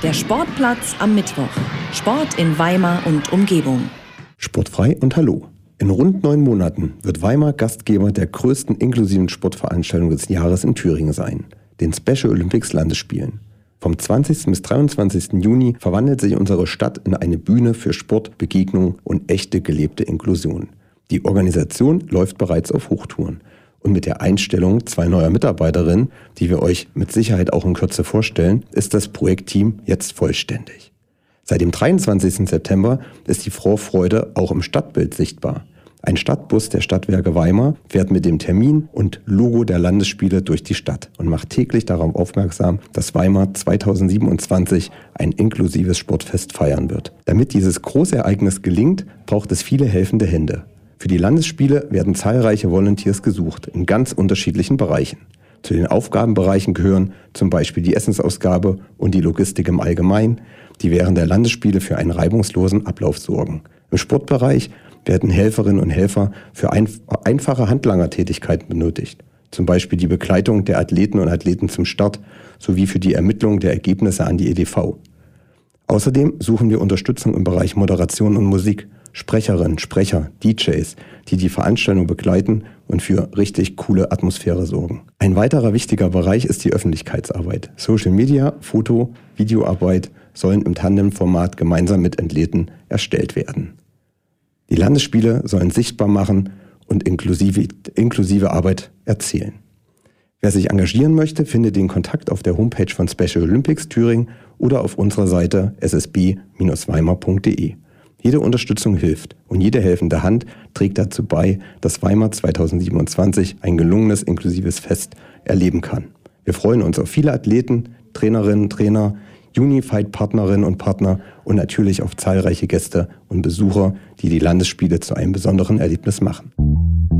Der Sportplatz am Mittwoch. Sport in Weimar und Umgebung. Sportfrei und Hallo. In rund 9 Monaten wird Weimar Gastgeber der größten inklusiven Sportveranstaltung des Jahres in Thüringen sein, den Special Olympics Landesspielen. Vom 20. bis 23. Juni verwandelt sich unsere Stadt in eine Bühne für Sport, Begegnung und echte gelebte Inklusion. Die Organisation läuft bereits auf Hochtouren. Und mit der Einstellung 2 neuer Mitarbeiterinnen, die wir euch mit Sicherheit auch in Kürze vorstellen, ist das Projektteam jetzt vollständig. Seit dem 23. September ist die Vorfreude auch im Stadtbild sichtbar. Ein Stadtbus der Stadtwerke Weimar fährt mit dem Termin und Logo der Landesspiele durch die Stadt und macht täglich darauf aufmerksam, dass Weimar 2027 ein inklusives Sportfest feiern wird. Damit dieses große Ereignis gelingt, braucht es viele helfende Hände. Für die Landesspiele werden zahlreiche Volunteers gesucht, in ganz unterschiedlichen Bereichen. Zu den Aufgabenbereichen gehören zum Beispiel die Essensausgabe und die Logistik im Allgemeinen, die während der Landesspiele für einen reibungslosen Ablauf sorgen. Im Sportbereich werden Helferinnen und Helfer für einfache Handlangertätigkeiten benötigt, zum Beispiel die Begleitung der Athleten und Athleten zum Start sowie für die Ermittlung der Ergebnisse an die EDV. Außerdem suchen wir Unterstützung im Bereich Moderation und Musik, Sprecherinnen, Sprecher, DJs, die die Veranstaltung begleiten und für richtig coole Atmosphäre sorgen. Ein weiterer wichtiger Bereich ist die Öffentlichkeitsarbeit. Social Media, Foto, Videoarbeit sollen im Tandemformat gemeinsam mit Athleten erstellt werden. Die Landesspiele sollen sichtbar machen und inklusive Arbeit erzählen. Wer sich engagieren möchte, findet den Kontakt auf der Homepage von Special Olympics Thüringen oder auf unserer Seite ssb-weimar.de. Jede Unterstützung hilft und jede helfende Hand trägt dazu bei, dass Weimar 2027 ein gelungenes, inklusives Fest erleben kann. Wir freuen uns auf viele Athleten, Trainerinnen, Trainer, Unified-Partnerinnen und Partner und natürlich auf zahlreiche Gäste und Besucher, die die Landesspiele zu einem besonderen Erlebnis machen.